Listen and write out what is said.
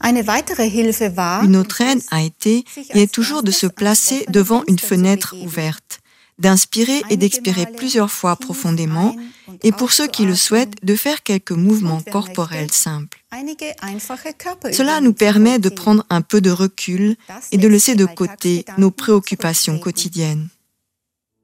Une autre aide a été et est toujours de se placer devant une fenêtre ouverte, d'inspirer et d'expirer plusieurs fois profondément et pour ceux qui le souhaitent, de faire quelques mouvements corporels simples. Cela nous permet de prendre un peu de recul et de laisser de côté nos préoccupations quotidiennes.